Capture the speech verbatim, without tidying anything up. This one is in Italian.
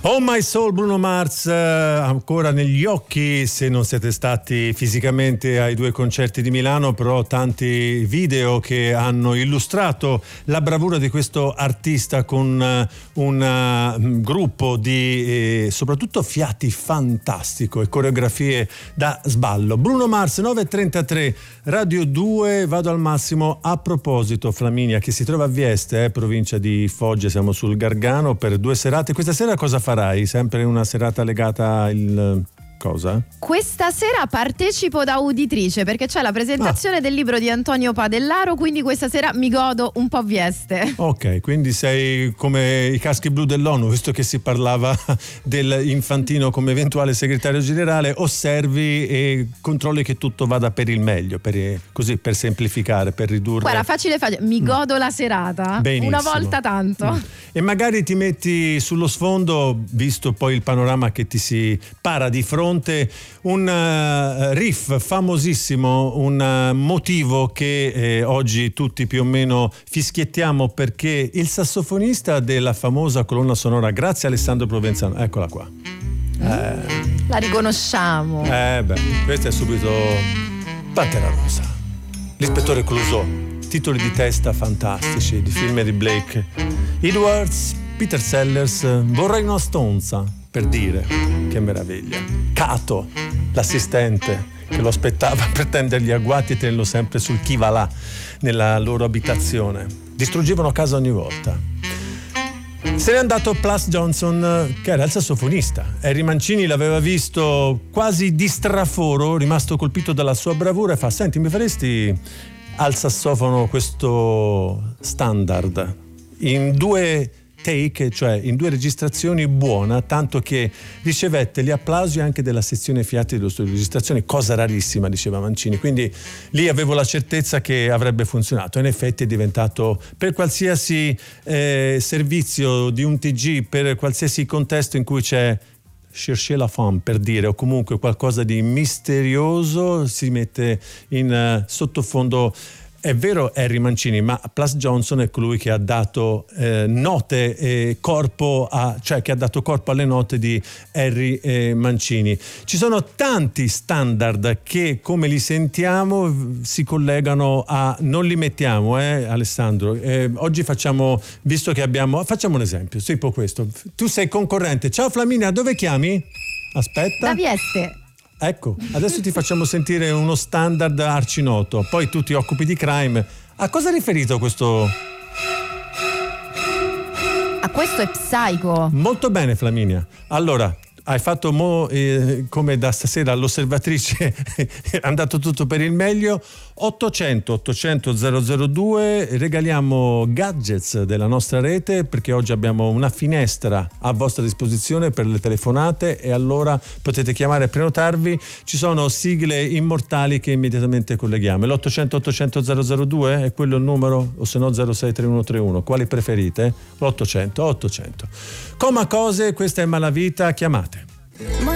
Oh My Soul, Bruno Mars, eh, ancora negli occhi se non siete stati fisicamente ai due concerti di Milano, però tanti video che hanno illustrato la bravura di questo artista con eh, un uh, gruppo di eh, soprattutto fiati fantastico e coreografie da sballo. Bruno Mars, nove e trentatré, Radio due, vado al massimo. A proposito, Flaminia, che si trova a Vieste, eh, provincia di Foggia, siamo sul Gargano per due serate. Questa sera cosa farai? Sempre una serata legata al... cosa? Questa sera partecipo da uditrice perché c'è la presentazione ah. del libro di Antonio Padellaro, quindi questa sera mi godo un po' Vieste. Ok, quindi sei come i caschi blu dell'ONU, visto che si parlava dell'Infantino come eventuale segretario generale, osservi e controlli che tutto vada per il meglio, per, così per semplificare, per ridurre. Guarda, facile facile, mi godo mm. la serata. Benissimo. Una volta tanto. Mm. E magari ti metti sullo sfondo, visto poi il panorama che ti si para di fronte, un uh, riff famosissimo, un uh, motivo che eh, oggi tutti più o meno fischiettiamo, perché il sassofonista della famosa colonna sonora Grazie Alessandro Provenzano, eccola qua. Eh, la riconosciamo. Eh beh, questa è subito Pantera Rosa, l'ispettore Clouseau, titoli di testa fantastici di film di Blake Edwards, Peter Sellers, Vorrei una stonza, per dire, che meraviglia. Cato, l'assistente che lo aspettava per tendergli agguati e tenerlo sempre sul chi va là nella loro abitazione. Distruggevano casa ogni volta. Se n'è andato Plas Johnson, che era il sassofonista. Harry Mancini l'aveva visto quasi di straforo, rimasto colpito dalla sua bravura, e fa: senti, mi faresti al sassofono questo standard in due take, cioè in due registrazioni, buona, tanto che ricevette gli applausi anche della sezione fiati dello studio di registrazione, cosa rarissima, diceva Mancini. Quindi lì avevo la certezza che avrebbe funzionato. In effetti è diventato, per qualsiasi eh, servizio di un T G, per qualsiasi contesto in cui c'è chercher la femme, per dire, o comunque qualcosa di misterioso, si mette in uh, sottofondo. È vero Harry Mancini, ma Plas Johnson è colui che ha dato eh, note e corpo a, cioè che ha dato corpo alle note di Harry eh, Mancini. Ci sono tanti standard che, come li sentiamo, si collegano a, non li mettiamo, eh Alessandro. Eh, oggi facciamo, visto che abbiamo, facciamo un esempio, tipo questo. Tu sei concorrente. Ciao Flaminia, dove chiami? Aspetta. Da Vieste. Ecco, adesso ti facciamo sentire uno standard arcinoto, poi tu ti occupi di crime. A cosa è riferito questo? A questo è Psycho. Molto bene, Flaminia. Allora, hai fatto mo, eh, come da stasera all'osservatrice, è andato tutto per il meglio. Ottocento ottocento zero zero due, regaliamo gadgets della nostra rete, perché oggi abbiamo una finestra a vostra disposizione per le telefonate, e allora potete chiamare e prenotarvi. Ci sono sigle immortali che immediatamente colleghiamo. L'ottocento ottocento zero zero due è quello il numero, o se no zero sei tre uno tre uno, quali preferite? L'ottocento ottocento. Coma cose, questa è Malavita, chiamate.